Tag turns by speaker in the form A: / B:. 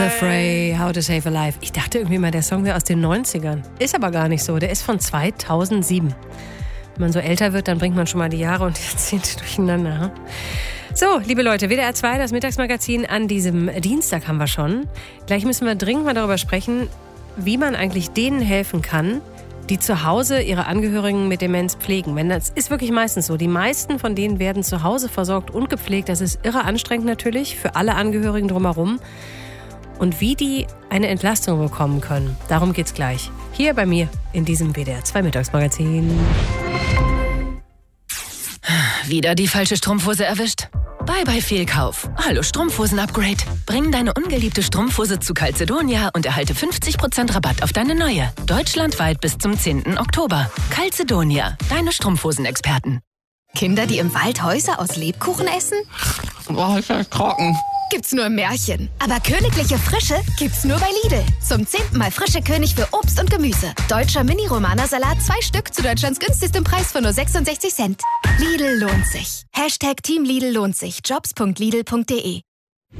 A: Frey, How to Save a Life. Ich dachte irgendwie mal, der Song wäre aus den 90ern. Ist aber gar nicht so. Der ist von 2007. Wenn man so älter wird, dann bringt man schon mal die Jahre und die Jahrzehnte durcheinander. So, liebe Leute, WDR 2, das Mittagsmagazin an diesem Dienstag haben wir schon. Gleich müssen wir dringend mal darüber sprechen, wie man eigentlich denen helfen kann, die zu Hause ihre Angehörigen mit Demenz pflegen. Das ist wirklich meistens so. Die meisten von denen werden zu Hause versorgt und gepflegt. Das ist irre anstrengend natürlich für alle Angehörigen drumherum. Und wie die eine Entlastung bekommen können, darum geht's gleich. Hier bei mir in diesem WDR 2 Mittagsmagazin.
B: Wieder die falsche Strumpfhose erwischt? Bye Fehlkauf. Hallo Strumpfhosen-Upgrade. Bring deine ungeliebte Strumpfhose zu Calzedonia und erhalte 50% Rabatt auf deine neue. Deutschlandweit bis zum 10. Oktober. Calzedonia, deine Strumpfhosen-Experten.
C: Kinder, die im Wald Häuser aus Lebkuchen essen?
D: Boah, ist ja trocken.
C: Gibt's nur im Märchen. Aber königliche Frische gibt's nur bei Lidl. Zum 10. Mal frische König für Obst und Gemüse. Deutscher Mini-Romana-Salat, 2 Stück zu Deutschlands günstigstem Preis von nur 66 Cent. Lidl lohnt sich. #Team Lidl lohnt sich. Jobs.lidl.de